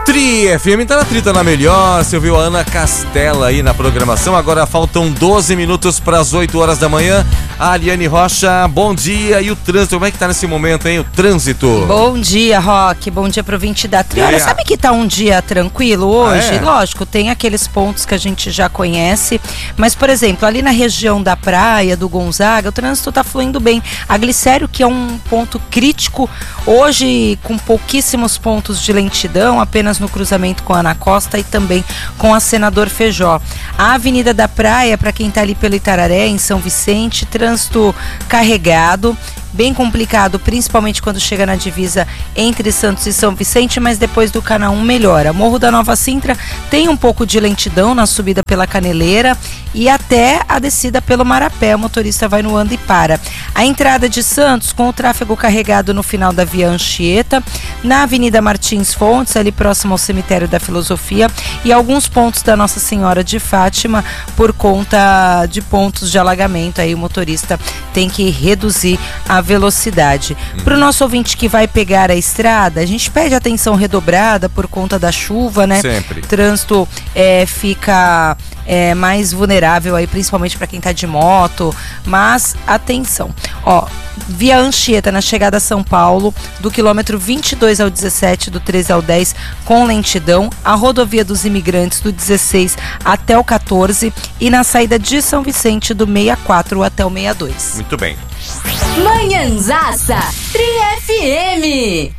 Tri FM tá na trita na melhor. Você ouviu a Ana Castela aí na programação. Agora faltam 12 minutos para as 8 horas da manhã. A Ariane Rocha, bom dia. E o trânsito, como é que tá nesse momento, hein? O trânsito. Bom dia, Roque. Bom dia pro ouvinte da Tri. Olha, sabe que tá um dia tranquilo hoje? Lógico, tem aqueles pontos que a gente já conhece. Mas, por exemplo, ali na região da praia, do Gonzaga, o trânsito tá fluindo bem. A Glicério, que é um ponto crítico, hoje com pouquíssimos pontos de lentidão, apenas no cruzamento com a Ana Costa e também com a Senador Feijó. A Avenida da Praia, para quem tá ali pelo Itararé, em São Vicente, trânsito carregado, bem complicado, principalmente quando chega na divisa entre Santos e São Vicente, mas depois do Canaã melhora. Morro da Nova Sintra tem um pouco de lentidão na subida pela Caneleira e até a descida pelo Marapé. O motorista vai no anda e para. A entrada de Santos com o tráfego carregado no final da Via Anchieta, na Avenida Martins Fontes, ali próximo ao Cemitério da Filosofia, e alguns pontos da Nossa Senhora de Fátima por conta de pontos de alagamento. Aí o motorista tem que reduzir a velocidade. Para o nosso ouvinte que vai pegar a estrada, a gente pede atenção redobrada por conta da chuva, né? Sempre. O trânsito fica mais vulnerável aí, principalmente para quem tá de moto, mas atenção. Ó, Via Anchieta na chegada a São Paulo, do quilômetro 22 ao 17, do 13 ao 10, com lentidão. A rodovia dos Imigrantes, do 16 até o 14, e na saída de São Vicente, do 64 até o 62. Muito bem. Manhãzaça Tri FM.